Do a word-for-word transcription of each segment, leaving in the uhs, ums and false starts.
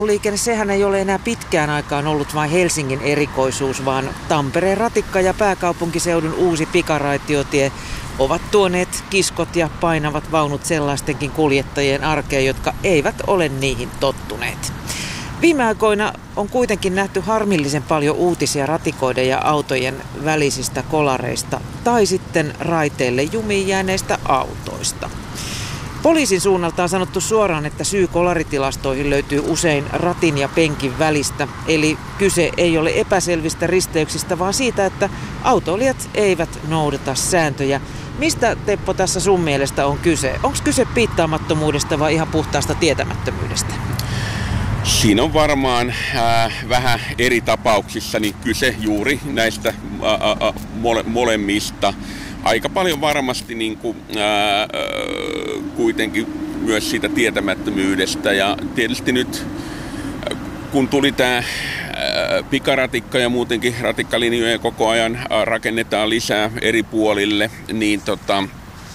Liikenne, sehän ei ole enää pitkään aikaan ollut vain Helsingin erikoisuus, vaan Tampereen ratikka ja pääkaupunkiseudun uusi pikaraitiotie ovat tuoneet kiskot ja painavat vaunut sellaistenkin kuljettajien arkeen, jotka eivät ole niihin tottuneet. Viime aikoina on kuitenkin nähty harmillisen paljon uutisia ratikoiden ja autojen välisistä kolareista tai sitten raiteille jumiin jääneistä autoista. Poliisin suunnalta on sanottu suoraan, että syy kolaritilastoihin löytyy usein ratin ja penkin välistä. Eli kyse ei ole epäselvistä risteyksistä, vaan siitä, että autoilijat eivät noudata sääntöjä. Mistä, Teppo, tässä sun mielestä on kyse? Onko kyse piittaamattomuudesta vai ihan puhtaasta tietämättömyydestä? Siinä on varmaan äh, vähän eri tapauksissa niin kyse juuri näistä äh, äh, mole, molemmista. Aika paljon varmasti niin kuin, ää, kuitenkin myös siitä tietämättömyydestä. Ja tietysti nyt kun tuli tämä pikaratikka ja muutenkin ratikkalinjoja koko ajan rakennetaan lisää eri puolille, niin tota,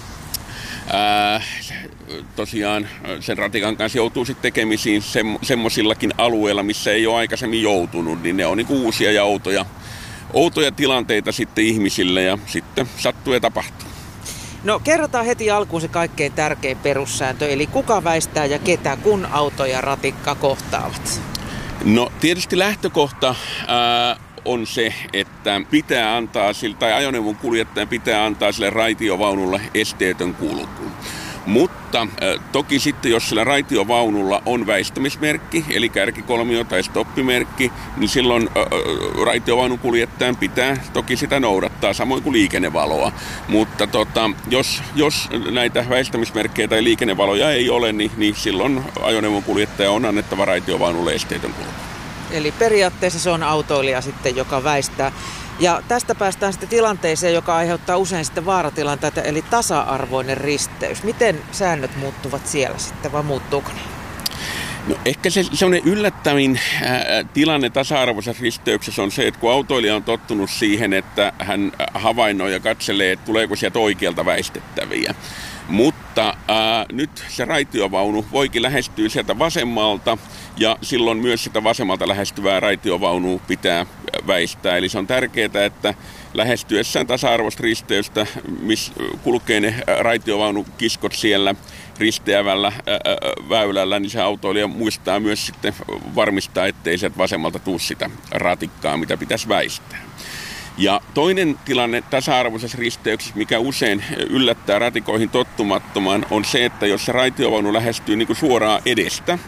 ää, tosiaan sen ratikan kanssa joutuu sitten tekemisiin semmoisillakin alueilla, missä ei ole aikaisemmin joutunut, niin ne on niin kuin uusia ja outoja. Outoja tilanteita sitten ihmisille ja sitten sattuu ja tapahtuu. No kerrotaan heti alkuun se kaikkein tärkein perussääntö, eli kuka väistää ja ketä, kun auto ja ratikka kohtaavat? No tietysti lähtökohta ää, on se, että pitää antaa sille, tai ajoneuvon kuljettajan pitää antaa sille raitiovaunulle esteetön kulku. Mutta äh, toki sitten, jos sillä raitiovaunulla on väistämismerkki, eli kärkikolmio tai stoppimerkki, niin silloin äh, raitiovaunun kuljettajan pitää toki sitä noudattaa, samoin kuin liikennevaloa. Mutta tota, jos, jos näitä väistämismerkkejä tai liikennevaloja ei ole, niin, niin silloin ajoneuvon kuljettaja on annettava raitiovaunulle esteetön kulku. Eli periaatteessa se on autoilija sitten, joka väistää. Ja tästä päästään sitten tilanteeseen, joka aiheuttaa usein sitten vaaratilanteita, eli tasa-arvoinen risteys. Miten säännöt muuttuvat siellä sitten, vai muuttuuko ne? No ehkä se semmoinen yllättävin ää, tilanne tasa-arvoisessa risteyksessä on se, että kun autoilija on tottunut siihen, että hän havainnoi ja katselee, että tuleeko sieltä oikealta väistettäviä. Mutta ää, nyt se raitiovaunu voikin lähestyä sieltä vasemmalta ja silloin myös sitä vasemmalta lähestyvää raitiovaunua pitää väistää. Eli se on tärkeää, että lähestyessään tasa-arvoista risteystä, missä kulkee ne raitiovaunukiskot siellä risteävällä ää, väylällä, niin se autoilija muistaa myös sitten varmistaa, ettei sieltä vasemmalta tule sitä ratikkaa, mitä pitäisi väistää. Ja toinen tilanne tasa-arvoisessa risteyksessä, mikä usein yllättää ratikoihin tottumattoman, on se, että jos se raitiovaunu lähestyy niin kuin suoraan edestä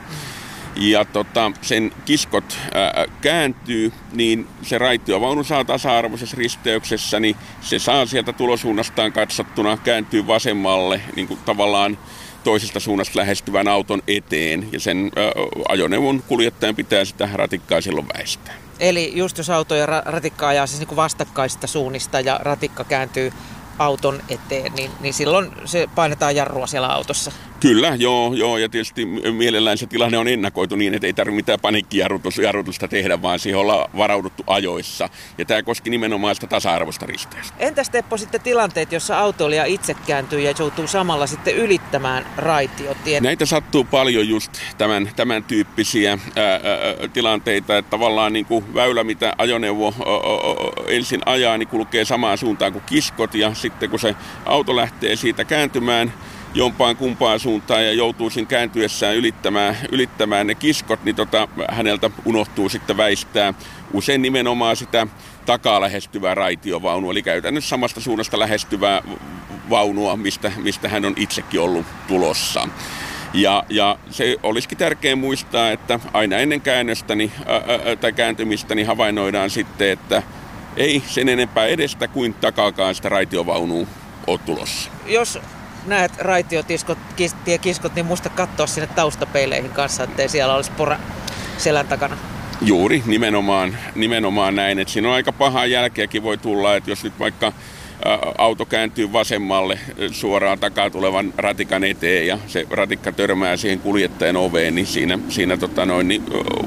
ja tota, sen kiskot ää, kääntyy, niin se raitiovaunu saa tasa-arvoisessa risteyksessä, niin se saa sieltä tulosuunnastaan katsottuna kääntyy vasemmalle niin kuin tavallaan toisesta suunnasta lähestyvän auton eteen, ja sen ää, ajoneuvon kuljettajan pitää sitä ratikkaa silloin väistää. Eli just jos auto ja ratikka ajaa siis niin kuin vastakkaisista suunnista ja ratikka kääntyy auton eteen, niin, niin silloin se painetaan jarrua siellä autossa. Kyllä, joo, joo, ja tietysti mielellään se tilanne on ennakoitu niin, että ei tarvitse mitään paniikkijarrutusta tehdä, vaan siihen ollaan varauduttu ajoissa. Ja tämä koski nimenomaan sitä tasa-arvoista risteystä. Entäs, Teppo, sitten tilanteet, jossa autoilija itse kääntyy ja joutuu samalla sitten ylittämään raitiotien? Näitä sattuu paljon just tämän, tämän tyyppisiä ää, ää, tilanteita, että tavallaan niin kuin väylä, mitä ajoneuvo ää, ensin ajaa, niin kulkee samaan suuntaan kuin kiskot, ja sitten kun se auto lähtee siitä kääntymään jompaan kumpaan suuntaan ja joutuu siinä kääntyessään ylittämään, ylittämään ne kiskot, niin tota, häneltä unohtuu sitten väistää usein nimenomaan sitä takaa lähestyvää raitiovaunua, eli käytännössä samasta suunnasta lähestyvää vaunua, mistä, mistä hän on itsekin ollut tulossa. Ja, ja se olisikin tärkeää muistaa, että aina ennen käännöstäni ää, tai kääntymistäni havainnoidaan sitten, että ei sen enempää edestä kuin takaakaan sitä raitiovaunua ole tulossa. Jos näet raitiotiskot, kiskot, niin muista katsoa sinne taustapeileihin kanssa, ettei siellä olisi pora selän takana. Juuri, nimenomaan, nimenomaan näin. Että siinä on aika pahaa jälkeäkin voi tulla, että jos nyt vaikka ä, auto kääntyy vasemmalle suoraan takaa tulevan ratikan eteen ja se ratikka törmää siihen kuljettajan oveen, niin siinä, siinä tota noin, niin,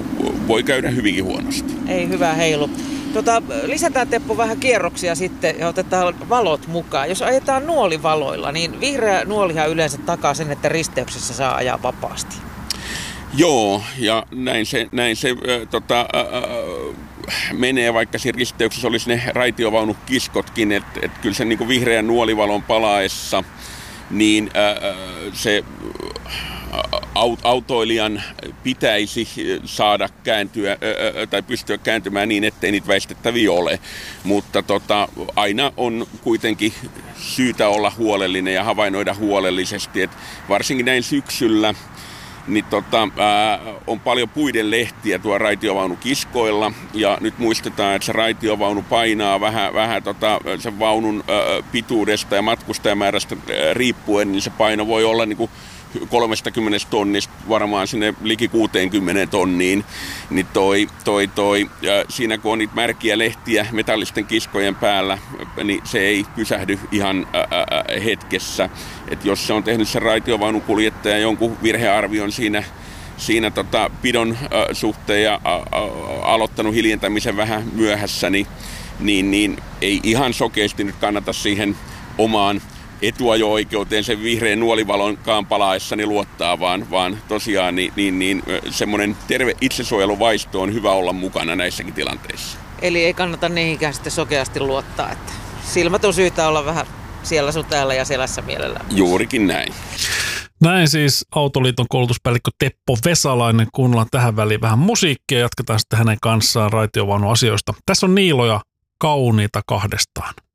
voi käydä hyvinkin huonosti. Ei hyvä heilu. Tota, lisätään, Teppo, vähän kierroksia sitten ja otetaan valot mukaan. Jos ajetaan nuolivaloilla, niin vihreä nuolihan yleensä takaa sen, että risteyksessä saa ajaa vapaasti. Joo, ja näin se, näin se äh, tota, äh, menee, vaikka siinä risteyksessä olisi ne raitiovaunukiskotkin, että et kyllä se niin kuin vihreän nuolivalon palaessa, niin äh, se autoilijan pitäisi saada kääntyä tai pystyä kääntymään niin, ettei niitä väistettäviä ole. Mutta tota, aina on kuitenkin syytä olla huolellinen ja havainnoida huolellisesti, että varsinkin näin syksyllä niin tota, ää, on paljon puiden lehtiä tuo raitiovaunukiskoilla, ja nyt muistetaan, että se raitiovaunu painaa vähän, vähän tota, sen vaunun ää, pituudesta ja matkustajamäärästä ää, riippuen, niin se paino voi olla niin kuin kolmekymmentä tonnista varmaan sinne liki kuuteenkymmeneen tonniin, niin toi, toi, toi, ja siinä kun on niitä märkiä lehtiä metallisten kiskojen päällä, niin se ei pysähdy ihan ää, ää, hetkessä. Et jos se on tehnyt sen raitiovaunukuljettaja jonkun virhearvion siinä, siinä tota pidon ää, suhteen ja ää, aloittanut hiljentämisen vähän myöhässä, niin, niin, niin ei ihan sokeasti nyt kannata siihen omaan etuajo-oikeuteen sen vihreän nuolivalonkaan palaessani luottaa, vaan, vaan tosiaan niin, niin, niin, semmoinen terve itsesuojeluvaisto on hyvä olla mukana näissäkin tilanteissa. Eli ei kannata niihinkään sitten sokeasti luottaa, että silmät on syytä olla vähän siellä sun täällä ja selässä mielellään. Juurikin näin. Näin siis Autoliiton koulutuspäällikkö Teppo Vesalainen. Kuunnellaan tähän väliin vähän musiikkia ja jatketaan sitten hänen kanssaan raitiovaunuasioista. Tässä on Niilo ja Kauniita kahdestaan.